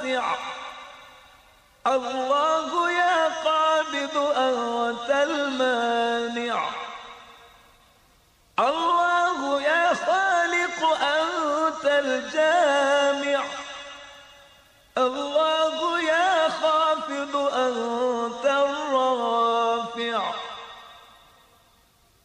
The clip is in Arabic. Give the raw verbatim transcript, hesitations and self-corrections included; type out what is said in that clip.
واسع. الله يا قابض أنت المانع. الله يا خالق أنت الجامع. الله يا خافض أنت